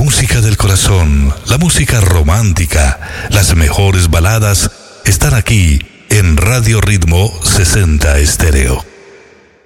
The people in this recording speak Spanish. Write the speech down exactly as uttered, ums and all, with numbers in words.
música del corazón, la música romántica, las mejores baladas están aquí en Radio Ritmo sesenta Estéreo.